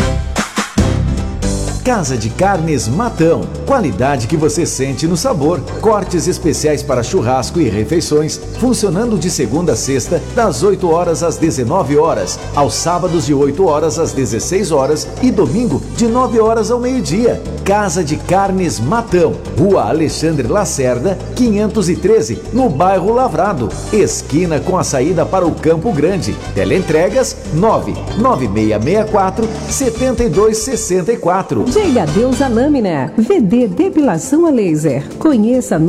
Casa de Carnes Matão. Qualidade que você sente no sabor. Cortes especiais para churrasco e refeições, funcionando de segunda a sexta, das 8 horas às 19 horas, aos sábados de 8 horas às 16 horas e domingo de 9 horas ao meio-dia. Casa de Carnes Matão, Rua Alexandre Lacerda, 513, no bairro Lavrado, esquina com a saída para o Campo Grande. Teleentregas 99664 7264. Diga adeus à lâmina. VD Depilação a laser. Conheça